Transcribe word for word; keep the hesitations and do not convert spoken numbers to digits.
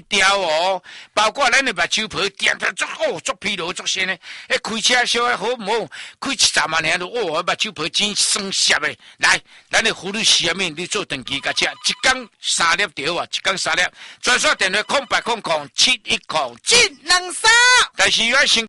调哦，包括咱的目睭皮点点足哦，足疲劳足先呢。迄开车小可好唔好？开七十万年都哦，目睭皮真酸涩的。来，咱的妇女是啥物？你做长期甲吃，一天三粒条啊，一天三粒。专线电话空八空空七一空智能衫。 但是要先